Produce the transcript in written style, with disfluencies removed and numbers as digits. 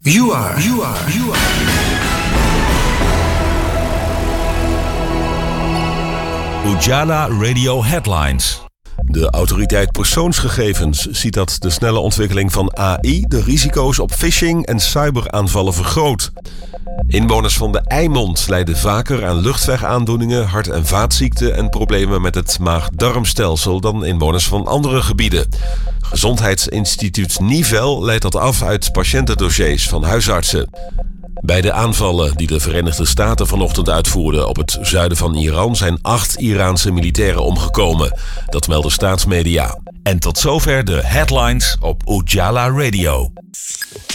You are. Ujala Radio Headlines. De autoriteit persoonsgegevens ziet dat de snelle ontwikkeling van AI de risico's op phishing en cyberaanvallen vergroot. Inwoners van de Eimond lijden vaker aan luchtwegaandoeningen, hart- en vaatziekten en problemen met het maag-darmstelsel dan inwoners van andere gebieden. Gezondheidsinstituut Nivel leidt dat af uit patiëntendossiers van huisartsen. Bij de aanvallen die de Verenigde Staten vanochtend uitvoerden op het zuiden van Iran zijn 8 Iraanse militairen omgekomen. Dat melden staatsmedia. En tot zover de headlines op Ujala Radio.